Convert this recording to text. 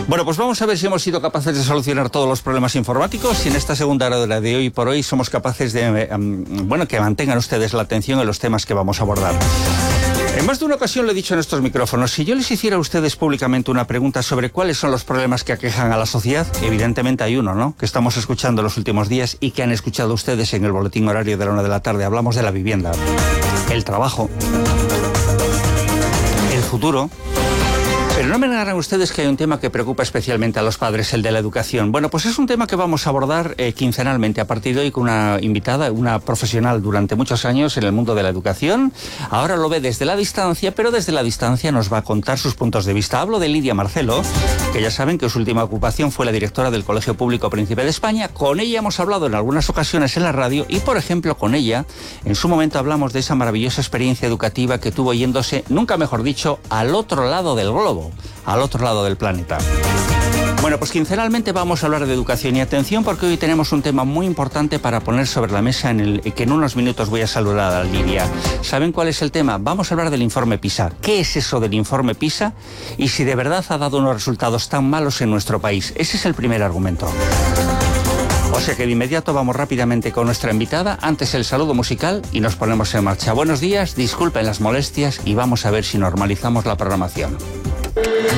Bueno, pues vamos a ver si hemos sido capaces de solucionar todos los problemas informáticos y en esta segunda hora de hoy por hoy somos capaces de, que mantengan ustedes la atención en los temas que vamos a abordar. En más de una ocasión le he dicho en estos micrófonos, si yo les hiciera a ustedes públicamente una pregunta sobre cuáles son los problemas que aquejan a la sociedad, evidentemente hay uno, ¿no?, que estamos escuchando los últimos días y que han escuchado ustedes en el boletín horario de la 1 de la tarde. Hablamos de la vivienda, el trabajo, el futuro. Pero no me negarán ustedes que hay un tema que preocupa especialmente a los padres, el de la educación. Bueno, pues es un tema que vamos a abordar quincenalmente a partir de hoy con una invitada, una profesional durante muchos años en el mundo de la educación. Ahora lo ve desde la distancia, pero desde la distancia nos va a contar sus puntos de vista. Hablo de Lidia Marcelo, que ya saben que su última ocupación fue la directora del Colegio Público Príncipe de España. Con ella hemos hablado en algunas ocasiones en la radio y, por ejemplo, con ella, en su momento hablamos de esa maravillosa experiencia educativa que tuvo yéndose, nunca mejor dicho, al otro lado del globo, al otro lado del planeta. Bueno, pues quincenalmente vamos a hablar de educación y atención porque hoy tenemos un tema muy importante para poner sobre la mesa en el que en unos minutos voy a saludar a Lidia. ¿Saben cuál es el tema? Vamos a hablar del informe PISA. ¿Qué es eso del informe PISA? Y si de verdad ha dado unos resultados tan malos en nuestro país. Ese es el primer argumento. O sea que de inmediato vamos rápidamente con nuestra invitada, antes el saludo musical y nos ponemos en marcha. Buenos días, disculpen las molestias y vamos a ver si normalizamos la programación.